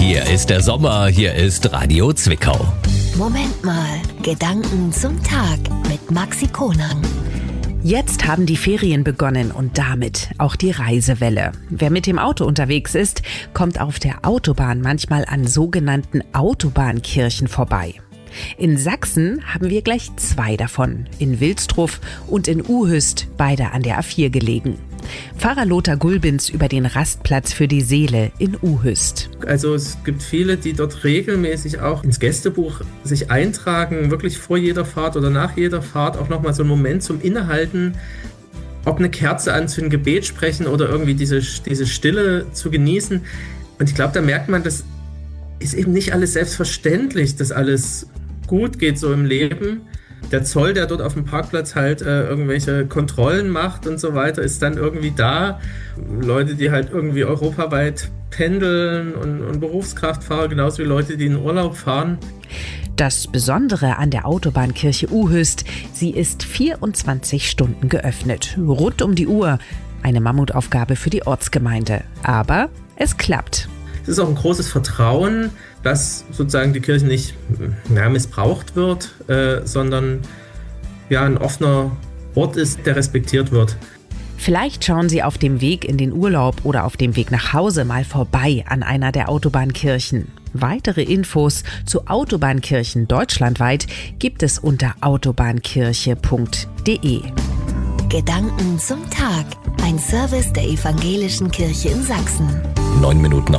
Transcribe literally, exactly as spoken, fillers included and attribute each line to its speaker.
Speaker 1: Hier ist der Sommer, hier ist Radio Zwickau.
Speaker 2: Moment mal, Gedanken zum Tag mit Maxi Konang.
Speaker 3: Jetzt haben die Ferien begonnen und damit auch die Reisewelle. Wer mit dem Auto unterwegs ist, kommt auf der Autobahn manchmal an sogenannten Autobahnkirchen vorbei. In Sachsen haben wir gleich zwei davon, in Wilsdruff und in Uhüst, beide an der A vier gelegen. Pfarrer Lothar Gulbins über den Rastplatz für die Seele in Uhüst.
Speaker 4: Also es gibt viele, die dort regelmäßig auch ins Gästebuch sich eintragen, wirklich vor jeder Fahrt oder nach jeder Fahrt auch nochmal so einen Moment zum Innehalten, ob eine Kerze anzünden, Gebet sprechen oder irgendwie diese, diese Stille zu genießen. Und ich glaube, da merkt man, das ist eben nicht alles selbstverständlich, dass alles gut geht so im Leben. Der Zoll, der dort auf dem Parkplatz halt äh, irgendwelche Kontrollen macht und so weiter, ist dann irgendwie da. Leute, die halt irgendwie europaweit pendeln und, und Berufskraftfahrer, genauso wie Leute, die in Urlaub fahren.
Speaker 3: Das Besondere an der Autobahnkirche Uhüst, sie ist vierundzwanzig Stunden geöffnet. Rund um die Uhr. Eine Mammutaufgabe für die Ortsgemeinde. Aber es klappt.
Speaker 4: Es ist auch ein großes Vertrauen, dass sozusagen die Kirche nicht ja, missbraucht wird, äh, sondern ja, ein offener Ort ist, der respektiert wird.
Speaker 3: Vielleicht schauen Sie auf dem Weg in den Urlaub oder auf dem Weg nach Hause mal vorbei an einer der Autobahnkirchen. Weitere Infos zu Autobahnkirchen deutschlandweit gibt es unter autobahnkirche punkt de.
Speaker 2: Gedanken zum Tag. Ein Service der Evangelischen Kirche in Sachsen.
Speaker 1: Neun Minuten